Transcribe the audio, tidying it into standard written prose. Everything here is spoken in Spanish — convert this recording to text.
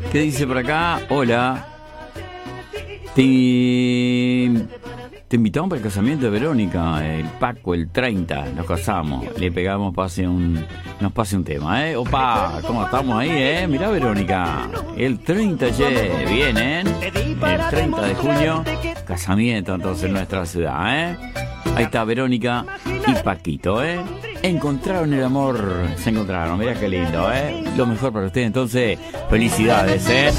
¿Qué dice por acá? Hola. Te invitamos para el casamiento de Verónica, el Paco, el 30, nos casamos, le pegamos, nos pase un tema, Opa, ¿cómo estamos ahí, Mirá Verónica, el 30, viene, el 30 de junio, casamiento entonces en nuestra ciudad, Ahí está Verónica y Paquito, Encontraron el amor, se encontraron, mirá qué lindo, Lo mejor para ustedes entonces, felicidades,